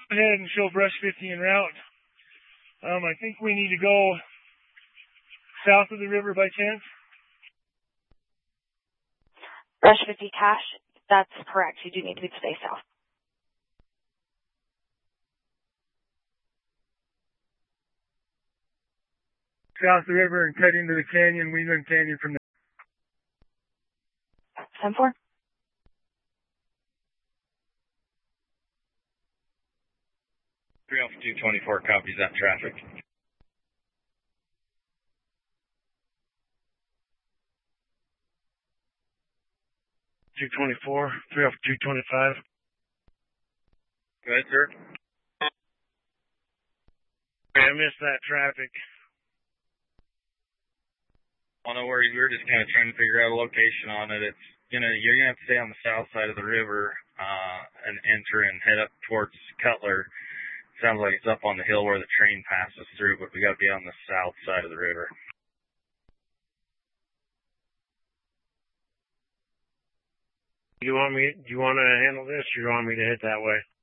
ahead and show brush 50 en route. I think we need to go south of the river by chance. Brush 50 Cash, that's correct. You do need to stay south. South of the river and cut into the canyon, Wheeland Canyon from there. 10-4. Three Alpha 224 copies that traffic. 224, 3 Alpha 225. Go ahead, sir. I missed that traffic. Oh, no worries. We were just kind of trying to figure out a location on it. You're gonna have to stay on the south side of the river and enter and head up towards Cutler. Sounds like it's up on the hill where the train passes through, but we got to be on the south side of the river. Do you want to handle this, or do you want me to head that way?